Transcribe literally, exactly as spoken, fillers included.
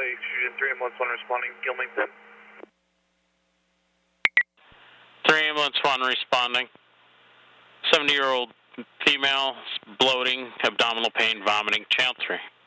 Fusion three ambulance one responding, Gilmington. three ambulance one responding. seventy-year-old female, bloating, abdominal pain, vomiting, channel three.